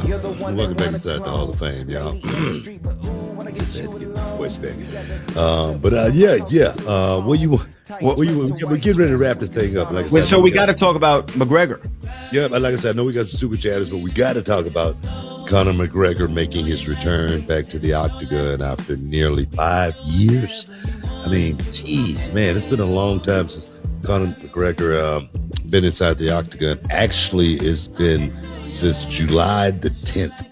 Welcome back inside the Hall of Fame, y'all. Just had to get my voice back. We're getting ready to wrap this thing up. Like I said, so we got to talk about McGregor. Yeah, like I said, I know we got some super chatters, but we got to talk about Conor McGregor making his return back to the octagon after nearly 5 years. I mean, geez, man, it's been a long time since Conor McGregor been inside the octagon. Actually, it's been since July the 10th,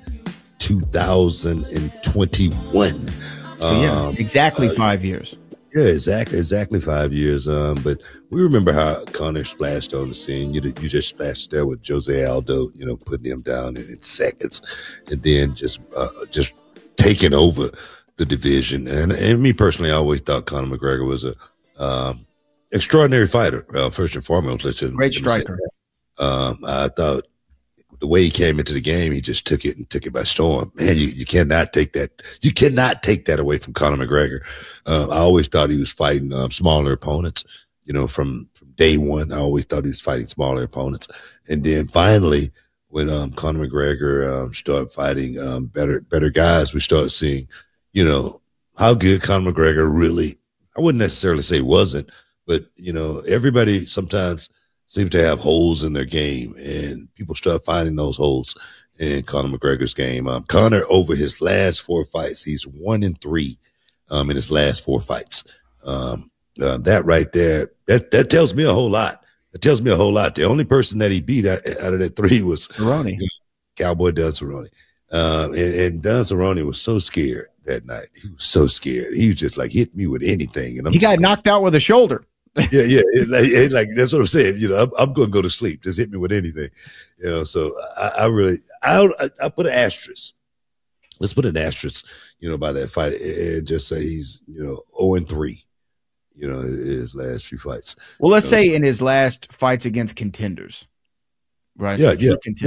2021. Exactly 5 years. Yeah, exactly 5 years. But we remember how Conor splashed on the scene. You just splashed there with Jose Aldo, putting him down in seconds, and then just taking over the division. And me personally, I always thought Conor McGregor was a extraordinary fighter. First and foremost, great striker. I thought the way he came into the game, he just took it by storm. Man, you cannot take that. You cannot take that away from Conor McGregor. I always thought he was fighting smaller opponents. From day one, I always thought he was fighting smaller opponents. And then finally, when Conor McGregor started fighting better guys, we started seeing, how good Conor McGregor really. I wouldn't necessarily say wasn't, but everybody sometimes seem to have holes in their game, and people start finding those holes in Conor McGregor's game. Conor, over his last 4 fights, he's 1-3 in his last 4 fights. That right there, that tells me a whole lot. It tells me a whole lot. The only person that he beat out of that 3 was Cerrone. Cowboy Don Cerrone. And Don Cerrone was so scared that night. He was so scared. He was just like, hit me with anything. And he got knocked out with a shoulder. Yeah. Like that's what I'm saying. I'm going to go to sleep. Just hit me with anything. So I put an asterisk. Let's put an asterisk, by that fight and just say he's, 0-3, his last few fights. Well, let's say in his last fights against contenders, right? Yeah.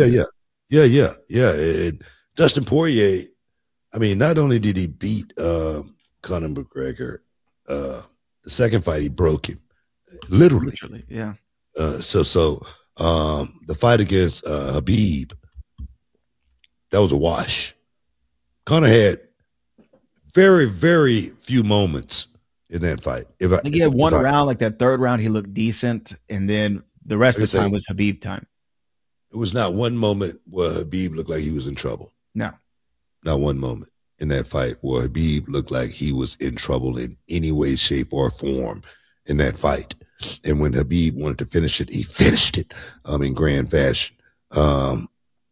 And Dustin Poirier, I mean, not only did he beat Conor McGregor, the second fight he broke him. Literally, yeah. The fight against Habib, that was a wash. Conor had very, very few moments in that fight. He had one round, like that third round, he looked decent, and then the rest of the time was Habib time. It was not one moment where Habib looked like he was in trouble. No. Not one moment in that fight where Habib looked like he was in trouble in any way, shape, or form in that fight. And when Habib wanted to finish it, he finished it in grand fashion. The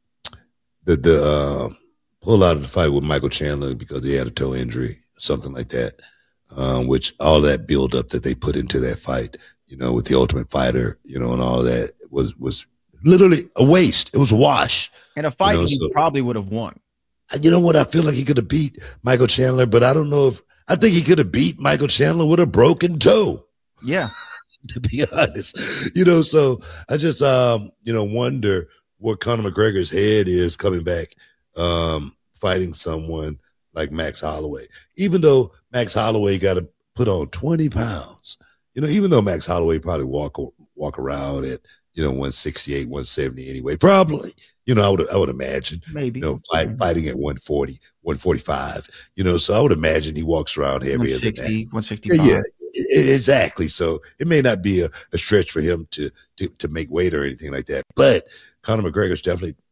pull out of the fight with Michael Chandler because he had a toe injury, something like that, which all that build up that they put into that fight, with the Ultimate Fighter, and all of that was literally a waste. It was a wash. And a fight he probably would have won. You know what? I feel like he could have beat Michael Chandler, but I don't know I think he could have beat Michael Chandler with a broken toe. Yeah. To be honest, so I just, wonder what Conor McGregor's head is coming back, fighting someone like Max Holloway, even though Max Holloway got to put on 20 pounds, even though Max Holloway probably walk around at, 168, 170 anyway, probably, I would imagine, maybe, fighting at 140, 145, so I would imagine he walks around heavier than that. 165. Yeah, exactly. So it may not be a stretch for him to make weight or anything like that, but Conor McGregor's definitely